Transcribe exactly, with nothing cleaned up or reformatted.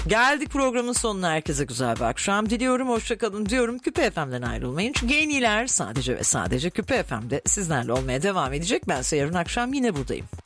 Geldik programın sonuna. Herkese güzel bir akşam diliyorum. Hoşçakalın diyorum. Küpe F M'den ayrılmayın. Çünkü en iyiler sadece ve sadece Küpe F M'de sizlerle olmaya devam edecek. Ben ise yarın akşam yine buradayım.